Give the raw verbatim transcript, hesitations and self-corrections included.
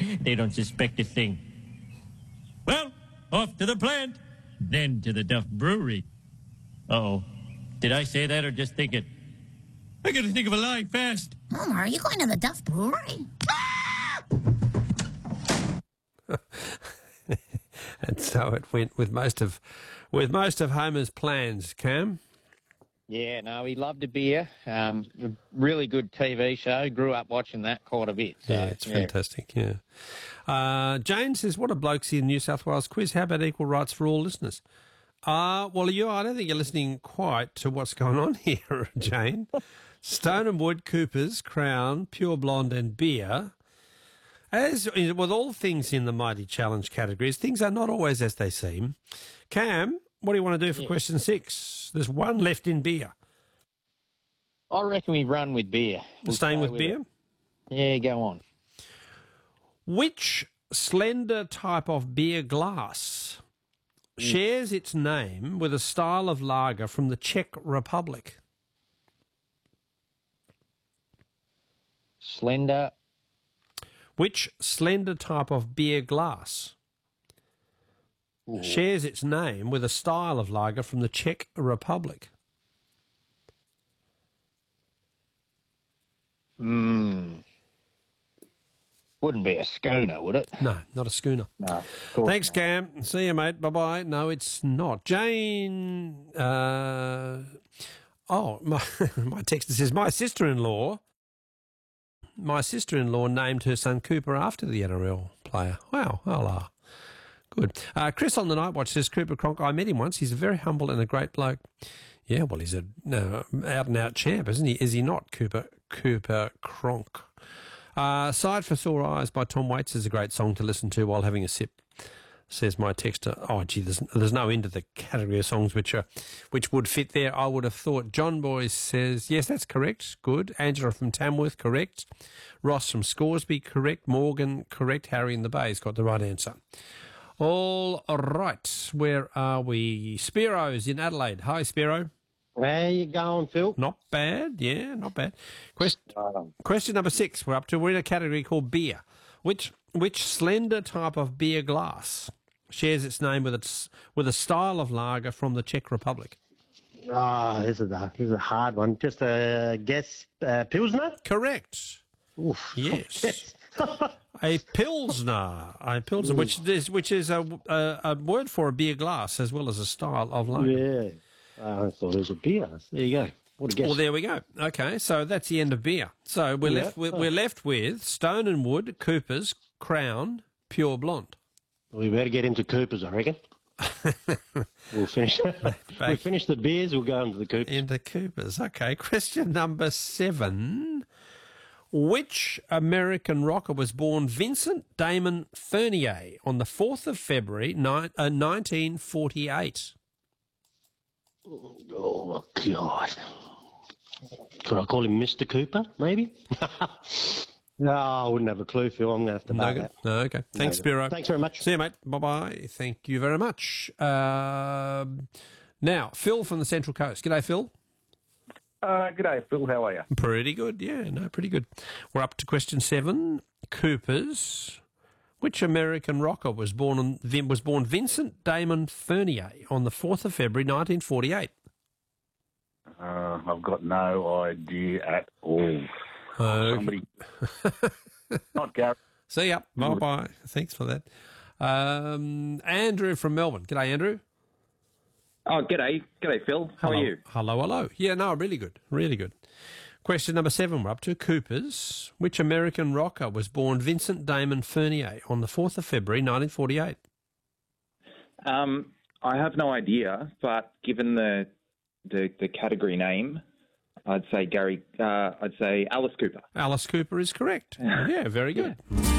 They don't suspect a thing. Well, off to the plant, then to the Duff Brewery. Uh-oh. Did I say that or just think it? I gotta think of a lie fast. Homer, are you going to the Duff Brewery? And so it went with most of with most of Homer's plans, Cam. Yeah, no, he loved a beer. Um, a really good T V show. Grew up watching that quite a bit. So, yeah, it's yeah. fantastic, yeah. Uh, Jane says, what a blokes in New South Wales quiz. How about equal rights for all listeners? Uh, well, you, I don't think you're listening quite to what's going on here, Jane. Stone and Wood, Coopers, Crown, Pure Blonde and Beer. As with all things in the Mighty Challenge categories, things are not always as they seem. Cam, what do you want to do for yeah. question six? There's one left in beer. I reckon we run with beer. We'll Staying with, with beer? It. Yeah, go on. Which slender type of beer glass mm. shares its name with a style of lager from the Czech Republic? Slender... Which slender type of beer glass Ooh. shares its name with a style of lager from the Czech Republic? Hmm. Wouldn't be a schooner, would it? No, not a schooner. No. Thanks, not. Cam. See you, mate. Bye-bye. No, it's not. Jane... Uh, oh, my, my text says, my sister-in-law... My sister-in-law named her son Cooper after the N R L player. Wow, hola. Good. Uh, Chris on the Night Watch says, Cooper Cronk, I met him once. He's very humble and a great bloke. Yeah, well, he's a no, out-and-out champ, isn't he? Is he not, Cooper Cooper Cronk? Uh, Side for Sore Eyes by Tom Waits is a great song to listen to while having a sip, says my texter. Oh, gee, there's, there's no end to the category of songs which are which would fit there, I would have thought. John Boyce says, yes, that's correct. Good. Angela from Tamworth, correct. Ross from Scoresby, correct. Morgan, correct. Harry in the Bay's got the right answer. All right. Where are we? Spiro's in Adelaide. Hi, Spiro. Where you going, Phil? Not bad. Yeah, not bad. Question, question number six. We're up to, we're in a category called beer. Which which slender type of beer glass shares its name with its with a style of lager from the Czech Republic? Ah, oh, this is a this is a hard one. Just a guess, uh, Pilsner. Correct. Oof. Yes. a Pilsner, a Pilsner, Ooh. which is which is a, a a word for a beer glass as well as a style of lager. Yeah, uh, I thought it was a beer. There you go. What a guess. Well, there we go. Okay, so that's the end of beer. So we're yeah. left with, we're left with Stone and Wood, Coopers, Crown, Pure Blonde. We better get into Coopers, I reckon. we'll finish. we'll finish the beers. We'll go into the Coopers. Into Coopers. Okay. Question number seven. Which American rocker was born Vincent Damon Fernier on the fourth of February, ni- uh, nineteen forty-eight? Oh, God. Could I call him Mister Cooper, maybe? No, I wouldn't have a clue, Phil. I'm going to have to no, know that. No, okay. Thanks, no, Spiro. Thanks very much. See you, mate. Bye-bye. Thank you very much. Uh, now, Phil from the Central Coast. G'day, Phil. Uh, g'day, Phil. How are you? Pretty good. Yeah, no, pretty good. We're up to question seven. Coopers. Which American rocker was born on, was born Vincent Damon Fernier on the fourth of February, nineteen forty-eight? Uh, I've got no idea at all. Uh, Somebody, not Gary. See ya. Bye bye. Thanks for that. Um, Andrew from Melbourne. G'day, Andrew. Oh, g'day. G'day, Phil. How hello. are you? Hello, hello. Yeah, no, really good. Really good. Question number seven. We're up to Coopers. Which American rocker was born Vincent Damon Fernier on the fourth of February, nineteen forty-eight? Um, I have no idea, but given the the, the category name, I'd say Gary. Uh, I'd say Alice Cooper. Alice Cooper is correct. Yeah, very good. Yeah.